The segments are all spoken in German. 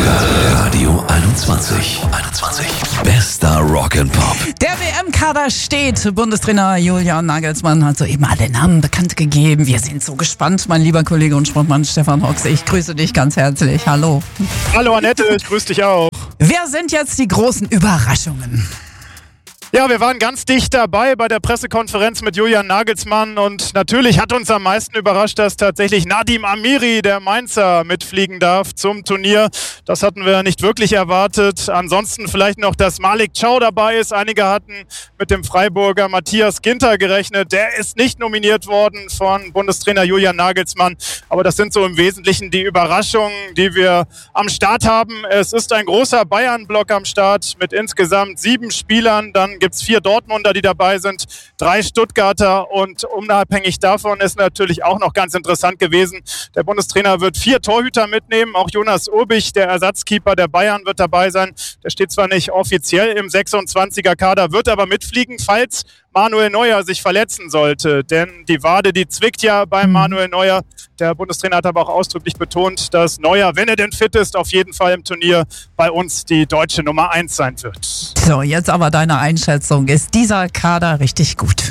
Radio 21. Bester Rock and Pop. Der WM-Kader steht. Bundestrainer Julian Nagelsmann hat soeben alle Namen bekannt gegeben. Wir sind so gespannt, mein lieber Kollege und Sportmann Stefan Hoxer. Ich grüße dich ganz herzlich. Hallo. Hallo Annette, ich grüße dich auch. Wer sind jetzt die großen Überraschungen? Ja, wir waren ganz dicht dabei bei der Pressekonferenz mit Julian Nagelsmann und natürlich hat uns am meisten überrascht, dass tatsächlich Nadim Amiri, der Mainzer, mitfliegen darf zum Turnier. Das hatten wir nicht wirklich erwartet. Ansonsten vielleicht noch, dass Malik Chow dabei ist. Einige hatten mit dem Freiburger Matthias Ginter gerechnet. Der ist nicht nominiert worden von Bundestrainer Julian Nagelsmann. Aber das sind so im Wesentlichen die Überraschungen, die wir am Start haben. Es ist ein großer Bayern-Block am Start mit insgesamt 7 Spielern. Dann gibt es 4 Dortmunder, die dabei sind, 3 Stuttgarter und unabhängig davon ist natürlich auch noch ganz interessant gewesen, der Bundestrainer wird 4 Torhüter mitnehmen, auch Jonas Urbich, der Ersatzkeeper der Bayern, wird dabei sein. Der steht zwar nicht offiziell im 26er-Kader, wird aber mitfliegen, falls Manuel Neuer sich verletzen sollte, denn die Wade, die zwickt ja bei Manuel Neuer. Der Bundestrainer hat aber auch ausdrücklich betont, dass Neuer, wenn er denn fit ist, auf jeden Fall im Turnier bei uns die deutsche Nummer 1 sein wird. So, jetzt aber deine Einschätzung. Ist dieser Kader richtig gut?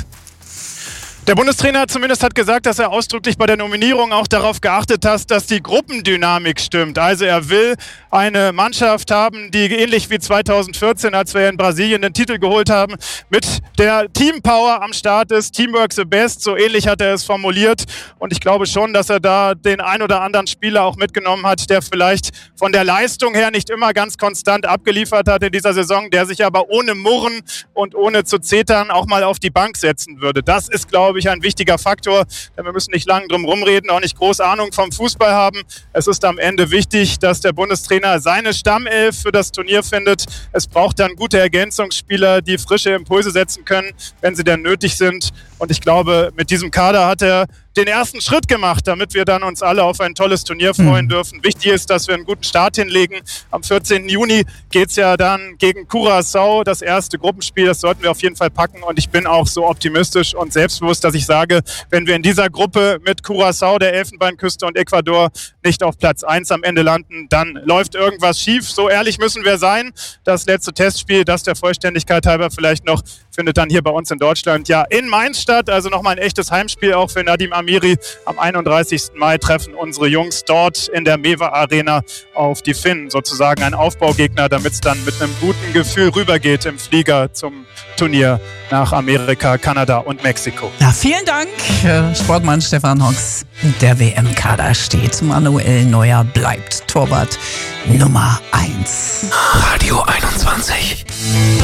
Der Bundestrainer zumindest hat gesagt, dass er ausdrücklich bei der Nominierung auch darauf geachtet hat, dass die Gruppendynamik stimmt. Also er will eine Mannschaft haben, die ähnlich wie 2014, als wir in Brasilien den Titel geholt haben, mit der Teampower am Start ist. Teamwork the best, so ähnlich hat er es formuliert. Und ich glaube schon, dass er da den ein oder anderen Spieler auch mitgenommen hat, der vielleicht von der Leistung her nicht immer ganz konstant abgeliefert hat in dieser Saison, der sich aber ohne Murren und ohne zu zetern auch mal auf die Bank setzen würde. Das ist, glaube ich, ein wichtiger Faktor, denn wir müssen nicht lange drum rumreden, auch nicht groß Ahnung vom Fußball haben. Es ist am Ende wichtig, dass der Bundestrainer seine Stammelf für das Turnier findet. Es braucht dann gute Ergänzungsspieler, die frische Impulse setzen können, wenn sie denn nötig sind. Und ich glaube, mit diesem Kader hat er den ersten Schritt gemacht, damit wir dann uns alle auf ein tolles Turnier freuen dürfen. Wichtig ist, dass wir einen guten Start hinlegen. Am 14. Juni geht es ja dann gegen Curaçao, das erste Gruppenspiel. Das sollten wir auf jeden Fall packen. Und ich bin auch so optimistisch und selbstbewusst, dass ich sage, wenn wir in dieser Gruppe mit Curaçao, der Elfenbeinküste und Ecuador nicht auf Platz 1 am Ende landen, dann läuft irgendwas schief. So ehrlich müssen wir sein. Das letzte Testspiel, das der Vollständigkeit halber vielleicht noch, findet dann hier bei uns in Deutschland ja in Mainz statt. Also nochmal ein echtes Heimspiel auch für Nadim Amiri. Am 31. Mai treffen unsere Jungs dort in der Mewa Arena auf die Finnen. Sozusagen ein Aufbaugegner, damit es dann mit einem guten Gefühl rübergeht im Flieger zum Turnier nach Amerika, Kanada und Mexiko. Ja, vielen Dank, Sportmann Stefan Hox. Der WM-Kader steht. Manuel Neuer bleibt Torwart Nummer 1. Radio